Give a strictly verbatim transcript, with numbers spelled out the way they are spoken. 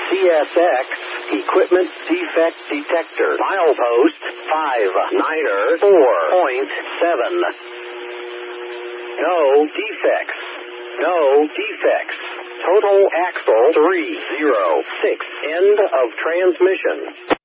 C S X, Equipment Defect Detector. Milepost five niner four point seven. No defects. No defects. Total axle three zero six. End of transmission.